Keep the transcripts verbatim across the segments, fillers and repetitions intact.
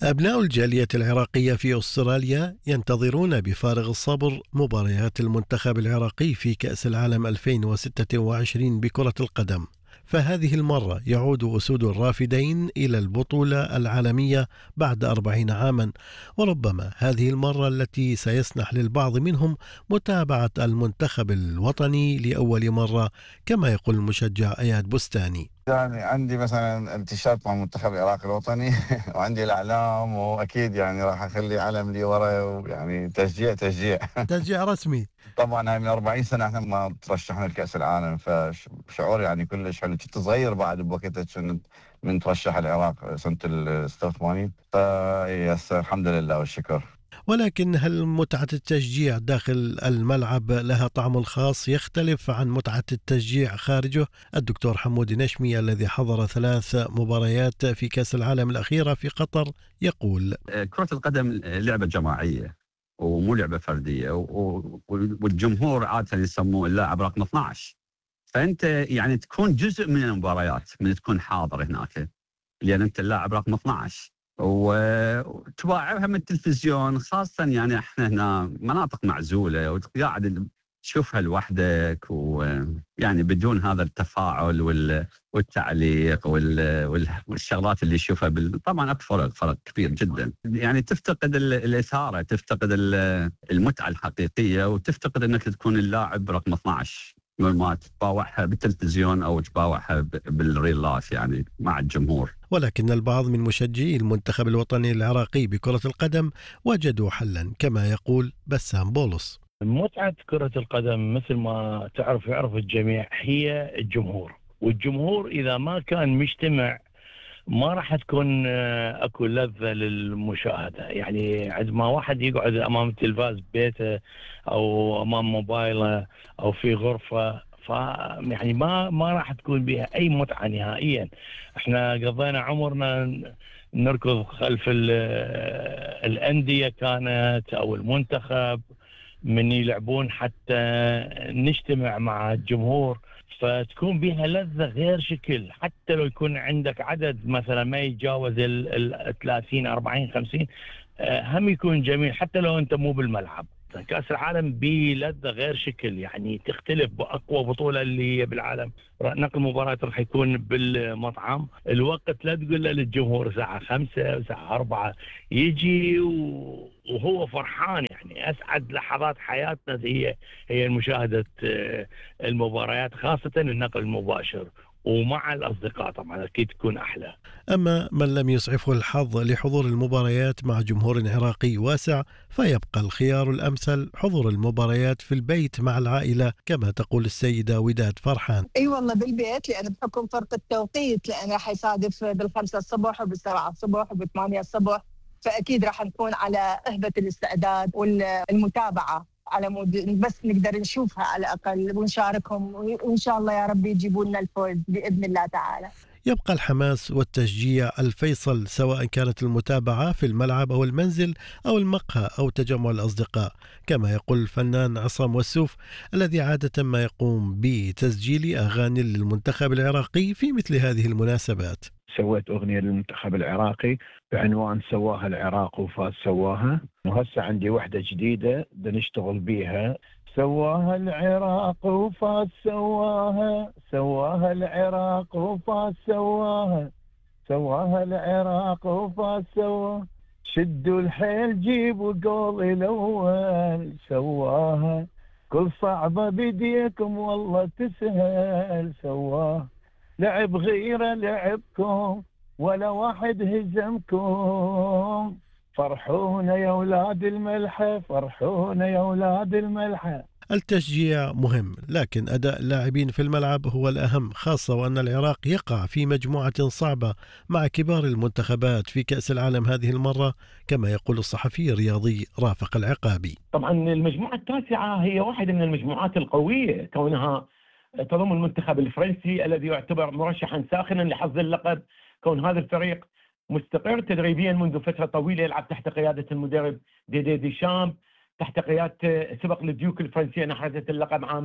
أبناء الجالية العراقية في أستراليا ينتظرون بفارغ الصبر مباريات المنتخب العراقي في كأس العالم ألفين وستة وعشرين بكرة القدم، فهذه المرة يعود أسود الرافدين إلى البطولة العالمية بعد أربعين عاما، وربما هذه المرة التي سيسنح للبعض منهم متابعة المنتخب الوطني لأول مرة، كما يقول المشجع أياد بستاني. يعني عندي مثلا التيشيرت مع المنتخب العراقي الوطني وعندي الاعلام، واكيد يعني راح اخلي علم لي ورا، ويعني تشجيع تشجيع تشجيع رسمي. طبعا هاي من أربعين سنه احنا ما ترشحنا لكاس العالم، فشعور يعني كلش حلو. كنت صغير بعد بوقتها، كنت من ترشح العراق سنه ال ستة وثمانين، فيس الحمد لله والشكر. ولكن هل متعة التشجيع داخل الملعب لها طعم خاص يختلف عن متعة التشجيع خارجه؟ الدكتور حمود نشمي الذي حضر ثلاث مباريات في كأس العالم الأخيرة في قطر يقول: كرة القدم لعبة جماعية ومو لعبة فردية، والجمهور عادة يسموه اللاعب رقم اثني عشر، فأنت يعني تكون جزء من المباريات، من تكون حاضر هناك لأن أنت اللاعب رقم اثني عشر، وتباعبها من التلفزيون، خاصة يعني احنا هنا مناطق معزولة وقاعد تشوفها لوحدك، ويعني بدون هذا التفاعل والتعليق والشغلات اللي يشوفها بال... طبعا أكثر فرق كبير جدا، يعني تفتقد الإثارة، تفتقد المتعة الحقيقية، وتفتقد أنك تكون اللاعب رقم اثني عشر ما تتباوعها بالتلفزيون أو تباوعها بالريل لايف يعني مع الجمهور. ولكن البعض من مشجعي المنتخب الوطني العراقي بكرة القدم وجدوا حلا، كما يقول بسام بولس. متعة كرة القدم مثل ما تعرف يعرف الجميع هي الجمهور، والجمهور إذا ما كان مجتمع ما راح تكون اكو لذة للمشاهدة. يعني عندما واحد يقعد امام التلفاز ببيته او امام موبايله او في غرفة، ف يعني ما ما راح تكون بها اي متعة نهائيا. احنا قضينا عمرنا نركض خلف الاندية كانت او المنتخب من يلعبون حتى نجتمع مع الجمهور، فتكون بها لذة غير شكل. حتى لو يكون عندك عدد مثلا ما يتجاوز ال ثلاثين أربعين خمسين، هم يكون جميل حتى لو أنت مو بالملعب. كأس العالم بلذة غير شكل، يعني تختلف بأقوى بطولة اللي هي بالعالم. نقل مباراة راح يكون بالمطعم، الوقت لا تقول له للجمهور ساعة خمسة ساعة أربعة يجي وهو فرحان. يعني أسعد لحظات حياتنا هي هي مشاهدة المباريات، خاصة النقل المباشر ومع الأصدقاء طبعا أكيد تكون أحلى. أما من لم يسعفه الحظ لحضور المباريات مع جمهور عراقي واسع، فيبقى الخيار الأمثل حضور المباريات في البيت مع العائلة، كما تقول السيدة وداد فرحان. اي أيوة والله بالبيت، لأن بحكم فرق التوقيت، لأن راح يصادف بالخمسة الصبح وبالسبعة الصبح وبثمانية الصبح، فأكيد راح نكون على أهبة الاستعداد والمتابعة على مود بس نقدر نشوفها على الأقل ونشاركهم، وإن شاء الله يا رب يجيبوا لنا الفوز بإذن الله تعالى. يبقى الحماس والتشجيع الفيصل، سواء كانت المتابعة في الملعب أو المنزل أو المقهى أو تجمع الأصدقاء، كما يقول الفنان عصام والسوف الذي عادة ما يقوم بتسجيل أغاني للمنتخب العراقي في مثل هذه المناسبات. سويت أغنية للمنتخب العراقي بعنوان سواها العراق وفاز سواها، وهسه عندي وحدة جديدة بنشتغل بيها، سواها العراق وفاز سواها، سواها العراق وفاز سواها، سواها العراق وفاز سواها، شدوا الحيل جيبوا قول الأول، سواها كل صعبة بديكم والله تسهل، سواها لعب غيره لعبكم ولا واحد هزمكم، فرحونا يا أولاد الملحة، فرحونا يا أولاد الملحة. التشجيع مهم، لكن أداء اللاعبين في الملعب هو الأهم، خاصة وأن العراق يقع في مجموعة صعبة مع كبار المنتخبات في كأس العالم هذه المرة، كما يقول الصحفي الرياضي رافق العقابي. طبعا المجموعة التاسعة هي واحدة من المجموعات القوية، كونها تضم المنتخب الفرنسي الذي يعتبر مرشحا ساخنا لحظ اللقب، كون هذا الفريق مستقر تدريبيا منذ فترة طويلة، يلعب تحت قيادة المدرب ديدي ديشامب، تحت قيادة سبق للديوك الفرنسية أخذت اللقب عام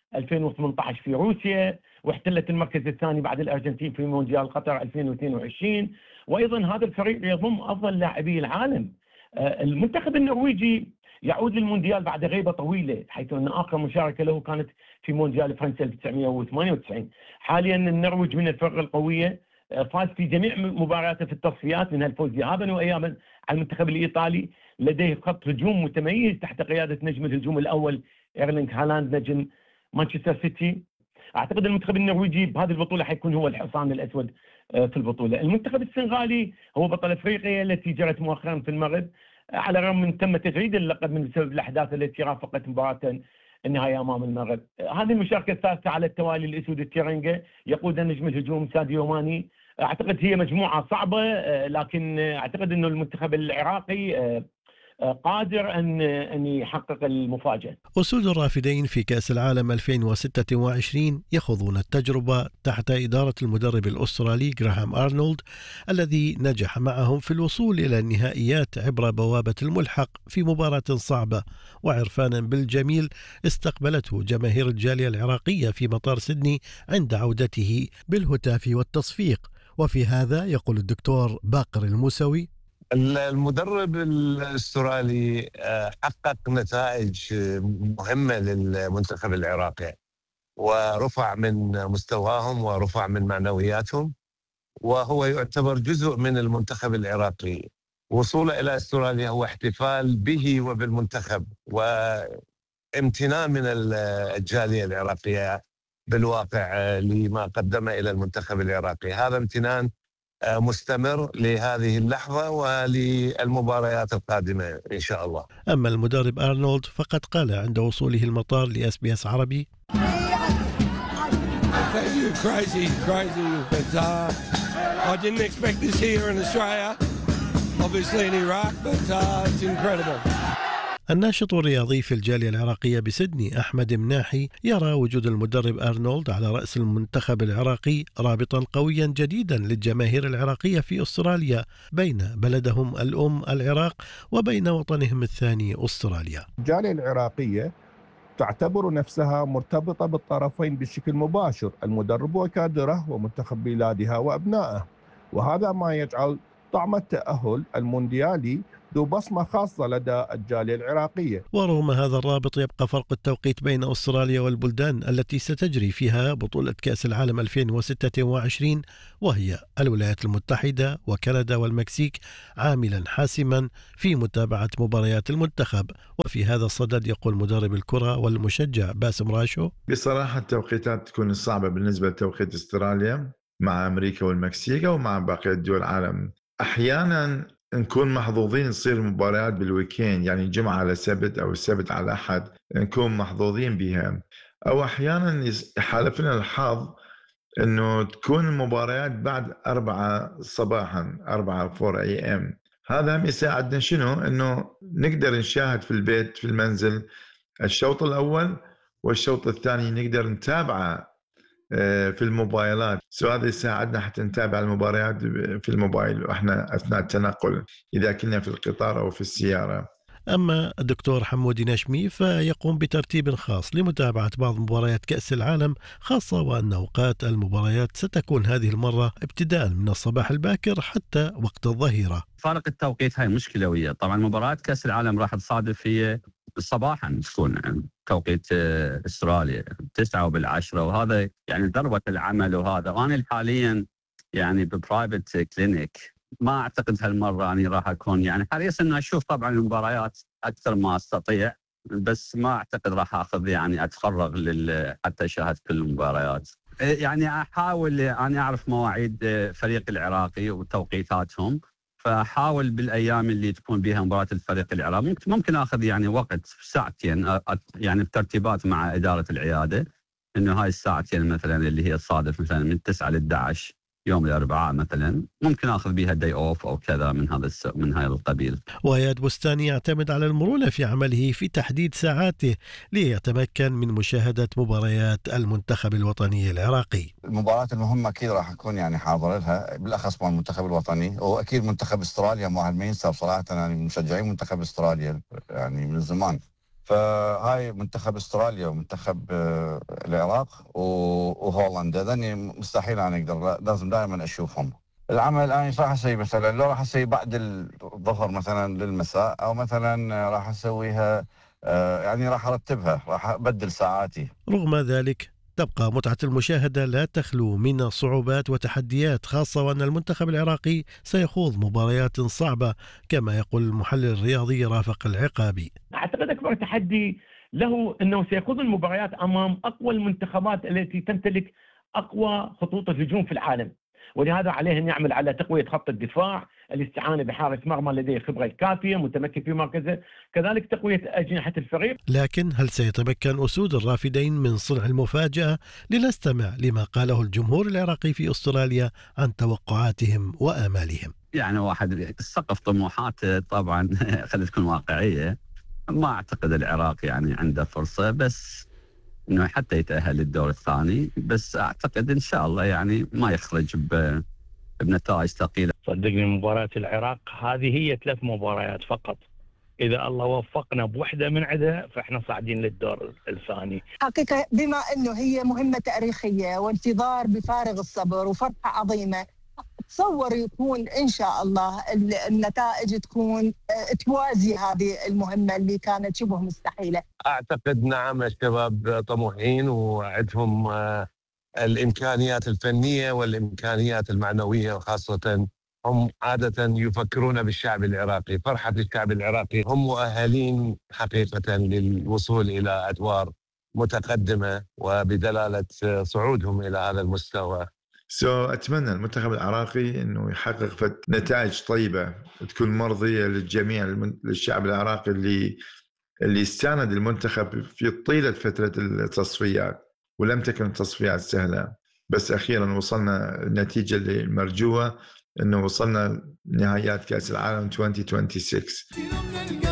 ألفين وثمانية عشر في روسيا، واحتلت المركز الثاني بعد الأرجنتين في مونديال قطر ألفين واثنين وعشرين. وأيضا هذا الفريق يضم أفضل لاعبي العالم. المنتخب النرويجي يعود للمونديال بعد غيبة طويلة، حيث أن آخر مشاركة له كانت في مونديال فرنسا ألف وتسعمئة وثمانية وتسعين. حاليا النرويج من الفرق القوية، فاز في جميع مبارياته في التصفيات، منها الفوز ذهابا وإيابا على المنتخب الإيطالي. لديه خط هجوم متميز تحت قيادة نجم الهجوم الأول إيرلينغ هالاند نجم مانشستر سيتي. أعتقد المنتخب النرويجي بهذه البطولة حيكون هو الحصان الأسود في البطولة. المنتخب السنغالي هو بطل أفريقيا التي جرت مؤخرا في المغرب، على الرغم من تم تجريد اللقب من بسبب الأحداث التي رافقت مباراة النهائي أمام المغرب. هذه المشاركة الثالثة على التوالي للأسود التيرنجا يقودها نجم الهجوم ساديو ماني. أعتقد هي مجموعة صعبة، لكن أعتقد أنه المنتخب العراقي قادر أن أن يحقق المفاجأة. أسود الرافدين في كأس العالم ألفين وستة وعشرين يخوضون التجربة تحت إدارة المدرب الأسترالي غراهام أرنولد، الذي نجح معهم في الوصول إلى النهائيات عبر بوابة الملحق في مباراة صعبة وعرفانا بالجميل استقبلته جماهير الجالية العراقية في مطار سيدني عند عودته بالهتاف والتصفيق. وفي هذا يقول الدكتور باقر الموسوي: المدرب الاسترالي حقق نتائج مهمة للمنتخب العراقي، ورفع من مستواهم ورفع من معنوياتهم، وهو يعتبر جزء من المنتخب العراقي. وصوله إلى استراليا هو احتفال به وبالمنتخب، وامتنان من الجالية العراقية بالواقع لما قدم إلى المنتخب العراقي. هذا امتنان مستمر لهذه اللحظة وللمباريات القادمة إن شاء الله. أما المدرب أرنولد فقد قال عند وصوله المطار لإس بي إس عربي: crazy, crazy, but uh, I didn't expect this here in Australia, obviously in Iraq, but uh, it's incredible. الناشط الرياضي في الجالية العراقية بسيدني أحمد مناحي يرى وجود المدرب أرنولد على رأس المنتخب العراقي رابطا قويا جديدا للجماهير العراقية في أستراليا بين بلدهم الأم العراق وبين وطنهم الثاني أستراليا. الجالية العراقية تعتبر نفسها مرتبطة بالطرفين بشكل مباشر، المدرب وكادره ومنتخب بلادها وأبنائه، وهذا ما يجعل طعم التأهل المونديالي ذو بصمة خاصة لدى الجالية العراقية. ورغم هذا الرابط يبقى فرق التوقيت بين أستراليا والبلدان التي ستجري فيها بطولة كأس العالم ألفين وستة وعشرين، وهي الولايات المتحدة وكندا والمكسيك، عاملا حاسما في متابعة مباريات المنتخب. وفي هذا الصدد يقول مدرب الكرة والمشجع باسم راشو: بصراحة التوقيتات تكون صعبة بالنسبة لتوقيت أستراليا مع أمريكا والمكسيك ومع باقي دول العالم. أحيانا نكون محظوظين تصير مباريات بالويكين، يعني جمعة على سبت أو السبت على أحد، نكون محظوظين بها. أو أحيانا يحالفنا الحظ أنه تكون المباريات بعد أربعة صباحا، أربعة فور أي أم. هذا هم يساعدنا شنو؟ أنه نقدر نشاهد في البيت في المنزل الشوط الأول والشوط الثاني نقدر نتابعه في الموبايلات. سو هذا يساعدنا حتى نتابع المباريات في الموبايل وإحنا أثناء التنقل إذا كنا في القطار أو في السيارة. أما الدكتور حمودي نشمي فيقوم بترتيب خاص لمتابعة بعض مباريات كأس العالم، خاصة وأن أوقات المباريات ستكون هذه المرة ابتداء من الصباح الباكر حتى وقت الظهيرة. فارق التوقيت هاي مشكلة ويا طبعا مباريات كأس العالم راح تصادف هي صباحا تكون توقيت استراليا تسعة وبالعشرة، وهذا يعني ضربة العمل. وهذا وأنا حاليا يعني ببرايفت كلينيك، ما أعتقد هالمرة أني راح أكون يعني حريص أن أشوف طبعا المباريات أكثر ما أستطيع، بس ما أعتقد راح أخذ يعني أتفرغ لل حتى أشاهد كل المباريات. يعني أحاول أن أعرف مواعيد فريق العراقي وتوقيتاتهم، فأحاول بالأيام اللي تكون بها مباراة الفريق العراقي ممكن أخذ يعني وقت ساعتين يعني بترتيبات مع إدارة العيادة، إنه هاي الساعتين مثلا اللي هي تصادف مثلا من تسعة لإحدى عشر يوم الأربعاء مثلا ممكن أخذ بها داي أوف أو كذا من هذا من هاي القبيل. وإياد بستاني يعتمد على المرونة في عمله في تحديد ساعاته ليتمكن من مشاهدة مباريات المنتخب الوطني العراقي. المباريات المهمة أكيد راح أكون يعني حاضر لها، بالأخص مع المنتخب الوطني، وأكيد منتخب استراليا ما ما ينسى بصراحة. يعني مشجعين منتخب استراليا يعني من زمان فهاي منتخب استراليا ومنتخب آه، العراق وهولندا، ذني مستحيل انا اقدر، لازم دائما اشوفهم. العمل انا راح اسوي مثلا لو راح اسوي بعد الظهر مثلا للمساء، او مثلا راح اسويها آه، يعني راح ارتبها، راح ابدل ساعاتي. رغم ذلك تبقى متعة المشاهدة لا تخلو من صعوبات وتحديات، خاصة وأن المنتخب العراقي سيخوض مباريات صعبة كما يقول المحلل الرياضي رافق العقابي. اعتقد اكبر تحدي له انه سيخوض المباريات امام اقوى المنتخبات التي تمتلك اقوى خطوط الهجوم في العالم، ولهذا عليه ان يعمل على تقويه خط الدفاع، الاستعانه بحارس مرمى لديه الخبره الكافيه متمكن في مركزه، كذلك تقويه اجنحه الفريق. لكن هل سيتمكن أسود الرافدين من صنع المفاجأة؟ لنستمع لما قاله الجمهور العراقي في أستراليا عن توقعاتهم وآمالهم. يعني واحد سقف طموحاته طبعا خلينا تكون واقعية، ما أعتقد العراق يعني عنده فرصة بس إنه حتى يتأهل للدور الثاني، بس أعتقد إن شاء الله يعني ما يخرج بنتائج ثقيلة. صدقني مباراة العراق هذه هي ثلاث مباريات فقط، إذا الله وفقنا بوحدة من عدها فإحنا صاعدين للدور الثاني. حقيقة بما أنه هي مهمة تاريخية وانتظار بفارغ الصبر وفرحة عظيمة، تصور يكون إن شاء الله النتائج تكون توازي هذه المهمة اللي كانت شبه مستحيلة. أعتقد نعم الشباب طموحين وعندهم الإمكانيات الفنية والإمكانيات المعنوية، وخاصة هم عادة يفكرون بالشعب العراقي، فرحة الشعب العراقي، هم مؤهلين حقيقة للوصول إلى أدوار متقدمة وبدلالة صعودهم إلى هذا المستوى. سو so, أتمنى المنتخب العراقي أنه يحقق نتائج طيبة تكون مرضية للجميع، للشعب العراقي اللي اللي استاند المنتخب في طيلة فترة التصفيات، ولم تكن التصفيات سهلة، بس أخيرا وصلنا النتيجة المرجوة أنه وصلنا نهائيات كأس العالم ألفين وستة وعشرين.